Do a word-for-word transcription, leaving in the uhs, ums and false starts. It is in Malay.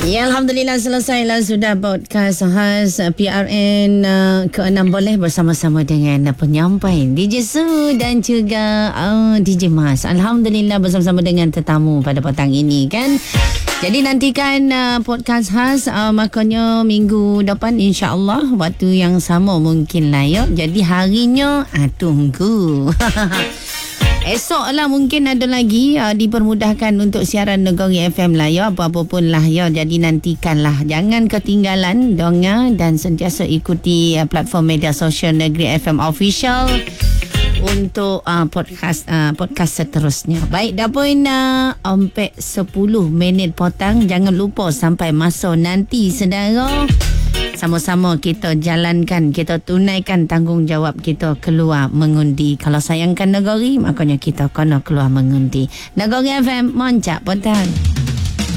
Ya, Alhamdulillah selesailah sudah podcast khas P R N uh, keenam boleh bersama-sama dengan uh, penyampai D J Su dan juga uh, D J Mas. Alhamdulillah bersama-sama dengan tetamu pada petang ini kan. Jadi nantikan uh, podcast khas uh, makanya minggu depan insya-Allah waktu yang sama mungkin lah ya. Jadi harinya uh, tunggu. Esok lah mungkin ada lagi uh, dipermudahkan untuk siaran Negeri F M lah ya, apa-apa pun lah ya. Jadi nantikan lah, jangan ketinggalan dong ya, dan sentiasa ikuti uh, platform media sosial Negeri F M Official untuk uh, podcast uh, podcast seterusnya. Baik, dah pun uh, sampai sepuluh minit potang. Jangan lupa sampai masa nanti saudara, sama-sama kita jalankan, kita tunaikan tanggungjawab kita keluar mengundi. Kalau sayangkan negeri, makanya kita kena keluar mengundi. Negeri F M, moncak petang.